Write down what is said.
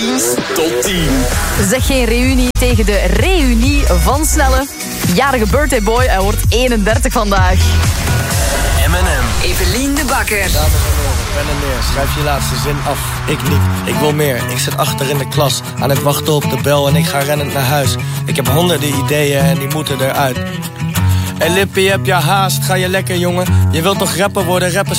Top 10. Zeg geen reunie tegen de reunie van Snelle. Jarige birthday boy, hij wordt 31 vandaag. M&M. Evelien de Bakker. Dames en heren, pen en neer, schrijf je laatste zin af. Ik niet, ik wil meer. Ik zit achter in de klas, aan het wachten op de bel en ik ga rennend naar huis. Ik heb honderden ideeën en die moeten eruit. Hey Lippie, heb je haast? Ga je lekker, jongen? Je wilt toch rapper worden? Rappers